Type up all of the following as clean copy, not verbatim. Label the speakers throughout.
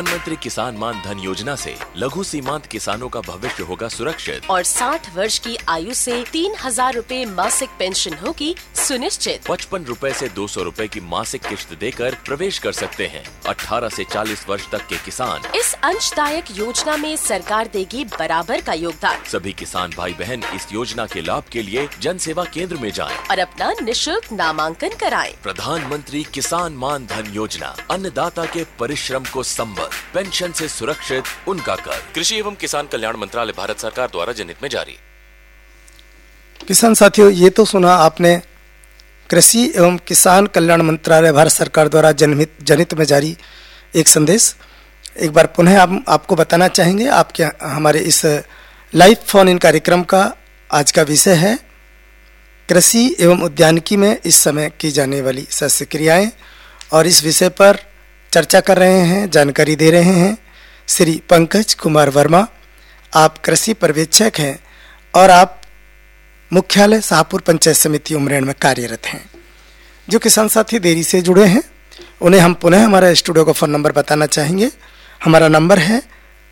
Speaker 1: प्रधानमंत्री किसान मान धन योजना से लघु सीमांत किसानों का भविष्य होगा सुरक्षित
Speaker 2: और 60 वर्ष की आयु से 3,000 रूपए मासिक पेंशन होगी सुनिश्चित।
Speaker 1: 55 रूपए से 200 रूपए की मासिक किश्त देकर प्रवेश कर सकते हैं 18 से 40 वर्ष तक के किसान।
Speaker 2: इस अंशदायक योजना में सरकार देगी बराबर का योगदान।
Speaker 1: सभी किसान भाई बहन इस योजना के लाभ के लिए जन सेवा केंद्र में जाएं
Speaker 2: और अपना निशुल्क नामांकन कराएं।
Speaker 1: प्रधानमंत्री किसान मान धन योजना, अन्नदाता के परिश्रम को संबल, पेंशन से सुरक्षित उनका कर। कृषि एवं किसान कल्याण मंत्रालय, भारत सरकार द्वारा जनहित में जारी।
Speaker 3: किसान साथियों, ये तो सुना आपने कृषि एवं किसान कल्याण मंत्रालय, भारत सरकार द्वारा जनहित में जारी एक संदेश। एक बार पुनः आपको बताना चाहेंगे, आपके हमारे इस लाइव फोन इन कार्यक्रम का आज का विषय है कृषि एवं उद्यानिकी में इस समय की जाने वाली शस्त्र क्रियाएं, और इस विषय पर चर्चा कर रहे हैं, जानकारी दे रहे हैं श्री पंकज कुमार वर्मा। आप कृषि पर्यवेक्षक हैं और आप मुख्यालय शाहपुर पंचायत समिति उमरेण में कार्यरत हैं। जो किसान साथी देरी से जुड़े हैं उन्हें हम पुनः हमारा स्टूडियो का फ़ोन नंबर बताना चाहेंगे। हमारा नंबर है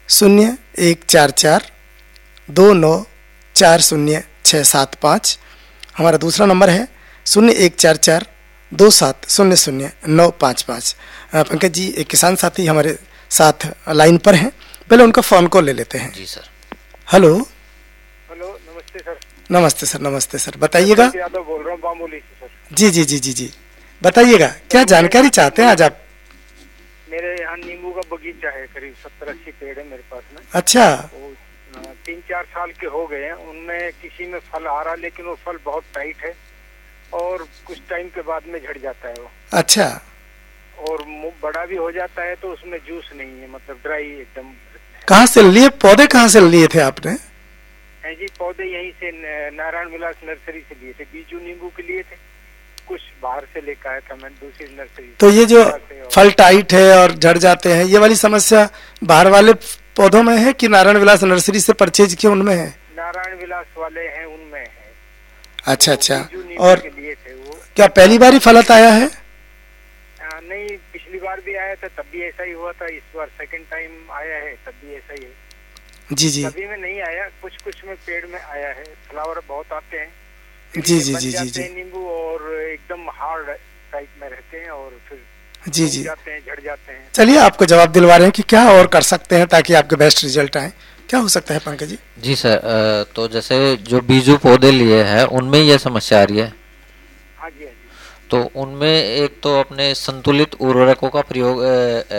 Speaker 3: 0144 29400675। हमारा दूसरा नंबर है 0144 27000955। पंकज जी, एक किसान साथी हमारे साथ लाइन पर हैं, पहले उनका फ़ोन कॉल ले लेते हैं।
Speaker 4: जी सर।
Speaker 3: हेलो।
Speaker 5: नमस्ते सर।
Speaker 3: नमस्ते सर। नमस्ते सर, बताइएगा।
Speaker 5: यादव बोल रहा हूँ बामोली से सर।
Speaker 3: जी जी जी जी जी, बताइएगा क्या जानकारी चाहते हैं आज आप?
Speaker 5: मेरे यहाँ नींबू का बगीचा है, करीब 70-80 पेड़ है मेरे पास में।
Speaker 3: अच्छा।
Speaker 5: 3-4 साल के हो गए हैं, उनमें किसी में फल आ रहा, लेकिन वो फल बहुत टाइट है और कुछ टाइम के बाद में झड़ जाता है वो।
Speaker 3: अच्छा।
Speaker 5: और बड़ा भी हो जाता है तो उसमें जूस नहीं है, मतलब ड्राई एकदम।
Speaker 3: कहाँ से लिए पौधे, कहाँ से लिए थे आपने?
Speaker 5: जी, पौधे यहीं से नारायण विलास नर्सरी से लिए थे। बीजू नींबू के लिए थे, कुछ बाहर से लेकर आया था मैं दूसरी नर्सरी।
Speaker 3: तो ये जो फल टाइट है और झड़ जाते हैं, ये वाली समस्या बाहर वाले पौधों में है कि नारायण विलास नर्सरी से परचेज किए उनमें है?
Speaker 5: नारायण विलास वाले हैं उनमें है।
Speaker 3: अच्छा अच्छा।
Speaker 5: और
Speaker 3: लिए थे वो। क्या पहली बार ही फलत आया है?
Speaker 5: नहीं, पिछली बार भी आया था तब भी ऐसा ही हुआ था। इस बार सेकंड टाइम आया है तब भी ऐसा ही है।
Speaker 3: जी जी।
Speaker 5: सभी में नहीं आया, कुछ में पेड़ में आया है। फ्लावर बहुत आते हैं।
Speaker 3: जी जी जी जी जी।
Speaker 5: नींबू और एकदम हार्ड टाइप में रहते हैं और फिर
Speaker 3: जी जी
Speaker 5: जाते हैं, झड़ जाते हैं।
Speaker 3: चलिए, आपको जवाब दिलवा रहे हैं कि क्या और कर सकते हैं ताकि आपके बेस्ट रिजल्ट आए। क्या हो सकता है पंकज जी?
Speaker 4: जी सर, तो जैसे जो बीजू पौधे लिए हैं उनमें यह समस्या आ रही है।
Speaker 5: हाँ जी, हाँ जी।
Speaker 4: तो उनमें एक तो अपने संतुलित उर्वरकों का प्रयोग